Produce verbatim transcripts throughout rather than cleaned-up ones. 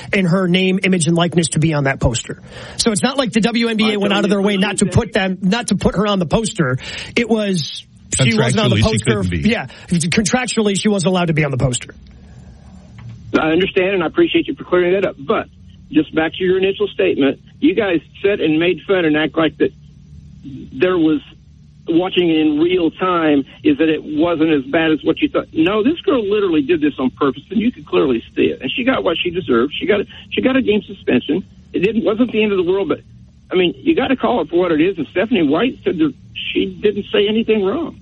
in her name, image, and likeness to be on that poster. So it's not like the W N B A went out of their way not to put them, not to put her on the poster. It was she wasn't on the poster. Yeah, contractually she wasn't allowed to be on the poster. I understand, and I appreciate you for clearing that up. But just back to your initial statement, you guys said and made fun and act like that there was watching it in real time is that it wasn't as bad as what you thought. No, this girl literally did this on purpose, and you could clearly see it. And she got what she deserved. She got a, she got a game suspension. It didn't wasn't the end of the world, but I mean, you got to call it for what it is. And Stephanie White said that she didn't say anything wrong.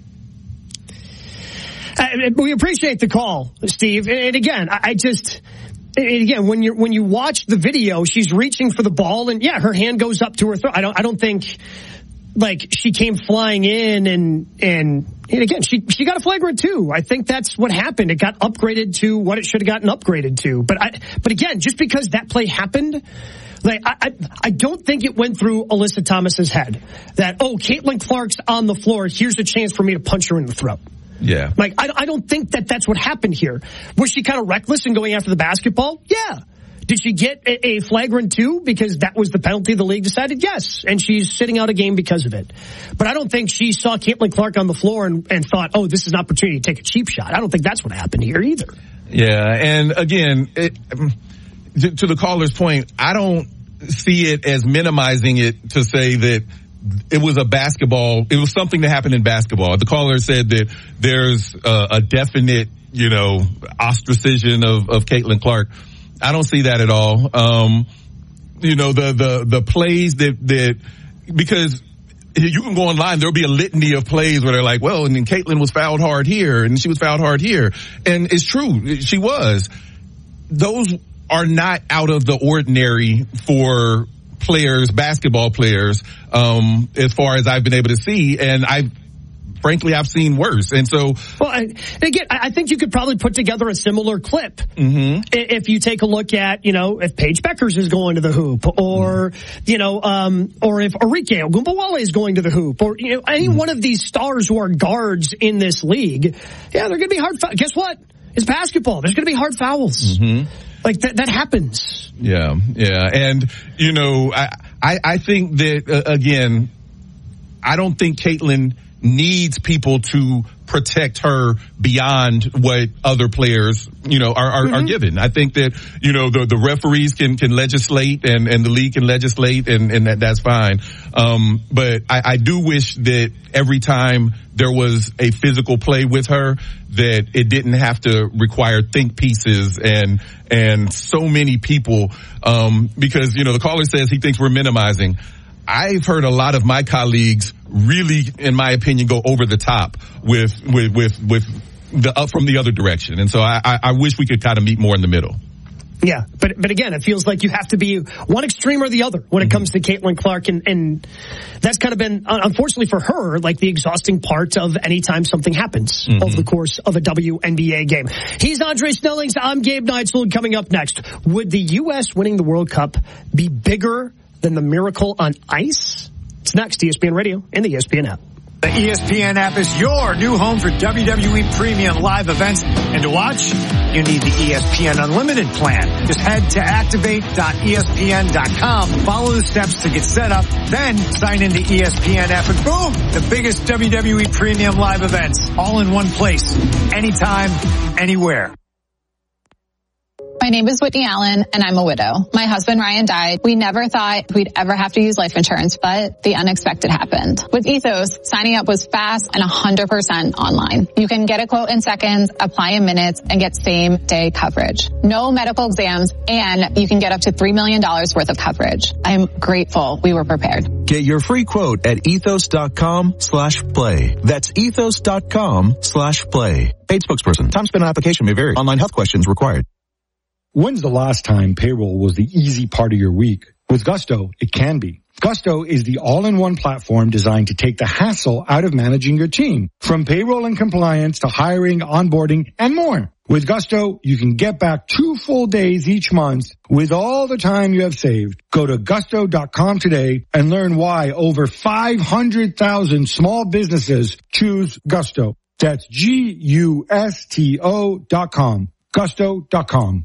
Uh, we appreciate the call, Steve. And again, I just, and again, when you when you watch the video, she's reaching for the ball, and yeah, her hand goes up to her throat. I don't, I don't think like she came flying in, and and, and again, she she got a flagrant two. I think that's what happened. It got upgraded to what it should have gotten upgraded to. But I, but again, just because that play happened. Like, I, I, I don't think it went through Alyssa Thomas's head that, oh, Caitlin Clark's on the floor. Here's a chance for me to punch her in the throat. Yeah. Like, I, I don't think that that's what happened here. Was she kind of reckless in going after the basketball? Yeah. Did she get a, a flagrant two because that was the penalty the league decided? Yes. And she's sitting out a game because of it. But I don't think she saw Caitlin Clark on the floor and, and thought, oh, this is an opportunity to take a cheap shot. I don't think that's what happened here either. Yeah. And again, it, to, to the caller's point, I don't see it as minimizing it to say that it was a basketball, it was something that happened in basketball. The caller said that there's a, a definite, you know, ostracism of, of Caitlin Clark. I don't see that at all. Um, you know, the, the, the plays that, that, because you can go online, there'll be a litany of plays where they're like, well, and then Caitlin was fouled hard here and she was fouled hard here. And it's true. She was. Those are not out of the ordinary for players, basketball players, um, as far as I've been able to see. And I, frankly, I've seen worse. And so, well, I, and again, I think you could probably put together a similar clip. Mm-hmm. If you take a look at, you know, if Paige Beckers is going to the hoop, or, mm-hmm. you know, um, or if Arike Ogunbowale is going to the hoop, or, you know, any mm-hmm. one of these stars who are guards in this league, yeah, they're going to be hard. Guess what? It's basketball. There's going to be hard fouls. Mm-hmm. Like that, that happens. Yeah, yeah. And, you know, I, I, I think that, uh, again, I don't think Caitlin needs people to protect her beyond what other players, you know, are, are, mm-hmm. are given. I think that, you know, the, the referees can, can legislate and, and the league can legislate and, and that, that's fine. Um, but I, I do wish that every time there was a physical play with her, that it didn't have to require think pieces and, and so many people, um, because, you know, the caller says he thinks we're minimizing. I've heard a lot of my colleagues really, in my opinion, go over the top with, with, with, with the up from the other direction. And so I, I, I wish we could kind of meet more in the middle. Yeah, but but again, it feels like you have to be one extreme or the other when it mm-hmm. comes to Caitlin Clark, and, and that's kind of been, unfortunately for her, like the exhausting part of any time something happens mm-hmm. over the course of a W N B A game. He's Andre Snellings. I'm Gabe Neitzel. Coming up next, would the U S winning the World Cup be bigger than the miracle on ice? It's next, E S P N Radio and the E S P N app. The E S P N app is your new home for W W E premium live events. And to watch, you need the E S P N Unlimited plan. Just head to activate dot E S P N dot com, follow the steps to get set up, then sign into E S P N app, and boom, the biggest W W E premium live events, all in one place, anytime, anywhere. My name is Whitney Allen, and I'm a widow. My husband, Ryan, died. We never thought we'd ever have to use life insurance, but the unexpected happened. With Ethos, signing up was fast and one hundred percent online. You can get a quote in seconds, apply in minutes, and get same-day coverage. No medical exams, and you can get up to three million dollars worth of coverage. I'm grateful we were prepared. Get your free quote at ethos dot com slash play. That's ethos dot com slash play. Paid spokesperson. Time spent on application may vary. Online health questions required. When's the last time payroll was the easy part of your week? With Gusto, it can be. Gusto is the all-in-one platform designed to take the hassle out of managing your team. From payroll and compliance to hiring, onboarding, and more. With Gusto, you can get back two full days each month with all the time you have saved. Go to gusto dot com today and learn why over five hundred thousand small businesses choose Gusto. That's G U S T O dot com. Gusto dot com.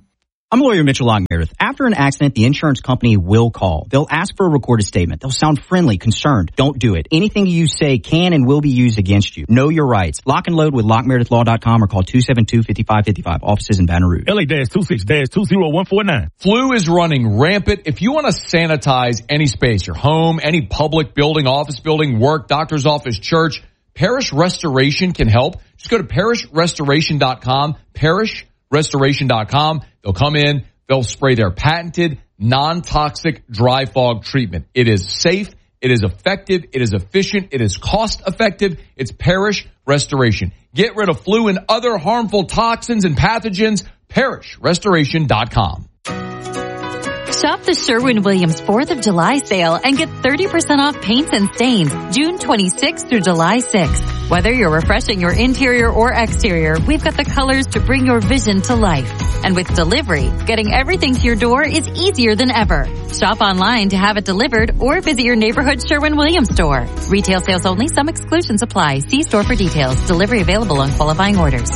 I'm lawyer Mitchell Lock-Meredith. After an accident, the insurance company will call. They'll ask for a recorded statement. They'll sound friendly, concerned. Don't do it. Anything you say can and will be used against you. Know your rights. Lock and load with lock meredith law dot com or call two seven two, five five five five. Offices in Baton Rouge. L A two six two zero one four nine. Flu is running rampant. If you want to sanitize any space, your home, any public building, office building, work, doctor's office, church, Parish Restoration can help. Just go to parish restoration dot com, parish restoration dot com. They'll come in, they'll spray their patented non-toxic dry fog treatment. It is safe, it is effective, it is efficient, it is cost effective. It's Parish Restoration. Get rid of flu and other harmful toxins and pathogens, parish restoration dot com. Shop the Sherwin-Williams fourth of July sale and get thirty percent off paints and stains June twenty-sixth through July sixth. Whether you're refreshing your interior or exterior, we've got the colors to bring your vision to life. And with delivery, getting everything to your door is easier than ever. Shop online to have it delivered or visit your neighborhood Sherwin-Williams store. Retail sales only. Some exclusions apply. See store for details. Delivery available on qualifying orders.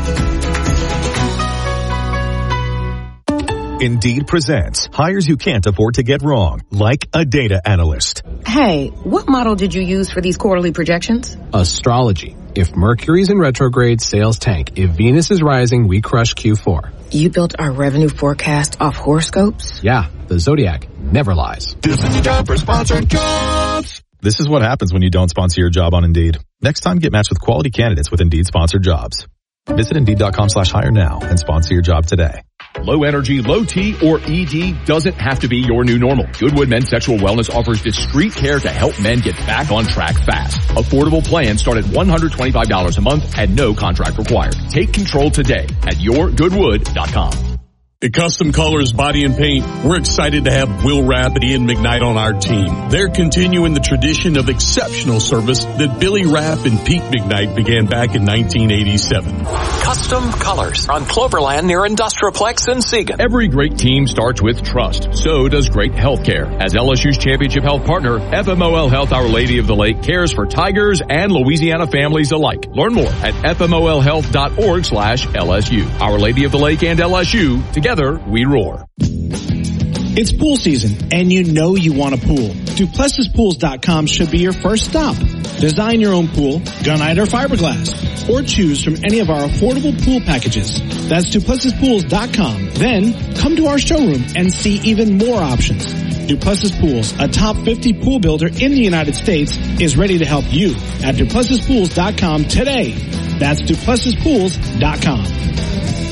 Indeed presents hires you can't afford to get wrong, like a data analyst. Hey, what model did you use for these quarterly projections? Astrology. If Mercury's in retrograde, sales tank. If Venus is rising, we crush Q four. You built our revenue forecast off horoscopes? Yeah, the Zodiac never lies. This is the job for sponsored jobs. This is what happens when you don't sponsor your job on Indeed. Next time, get matched with quality candidates with Indeed sponsored jobs. Visit Indeed.com slash hire now and sponsor your job today. Low energy, low T, or E D doesn't have to be your new normal. Goodwood Men's Sexual Wellness offers discreet care to help men get back on track fast. Affordable plans start at one hundred twenty-five dollars a month and no contract required. Take control today at your goodwood dot com. At Custom Colors Body and Paint, we're excited to have Will Rapp and Ian McKnight on our team. They're continuing the tradition of exceptional service that Billy Rapp and Pete McKnight began back in nineteen eighty-seven. Custom Colors on Cloverland near Industrialplex in Siegen. Every great team starts with trust. So does great healthcare. As L S U's championship health partner, F M O L Health Our Lady of the Lake cares for Tigers and Louisiana families alike. Learn more at f m o l health dot org slash L S U. Our Lady of the Lake and L S U, together we roar. It's pool season, and you know you want a pool. Duplessis Pools dot com should be your first stop. Design your own pool, gunite or fiberglass, or choose from any of our affordable pool packages. That's Duplessis Pools dot com. Then, come to our showroom and see even more options. Duplessis Pools, a top fifty pool builder in the United States, is ready to help you at Duplessis Pools dot com today. That's Duplessis Pools dot com.